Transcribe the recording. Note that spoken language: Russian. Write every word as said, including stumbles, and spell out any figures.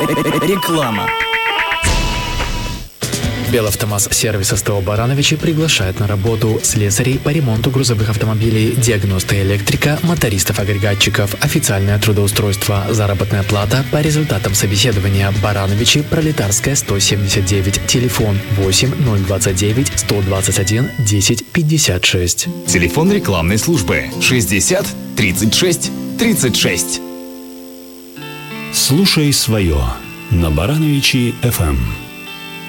Реклама. Белавтомаз сервис СТО Барановичи приглашает на работу слесарей по ремонту грузовых автомобилей, диагноста электрика, мотористов-агрегатчиков, официальное трудоустройство, заработная плата по результатам собеседования. Барановичи, Пролетарская, сто семьдесят девять, телефон восемь ноль двадцать девять сто двадцать один десять пятьдесят шесть. Телефон рекламной службы шестьдесят тридцать шесть тридцать шесть. Слушай свое на Барановичи эф эм.